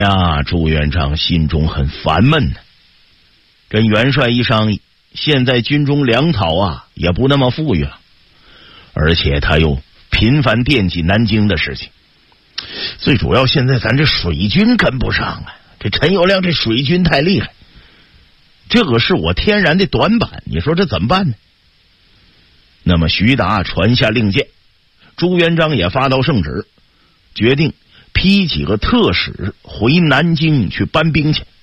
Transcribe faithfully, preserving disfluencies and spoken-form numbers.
呀，朱元璋心中很烦闷呢。跟元帅一商议，现在军中粮草啊也不那么富裕了，而且他又频繁惦记南京的事情。最主要，现在咱这水军跟不上啊！这陈友谅这水军太厉害，这个是我天然的短板，你说这怎么办呢？那么徐达传下令箭，朱元璋也发到圣旨，决定批几个特使回南京去搬兵去。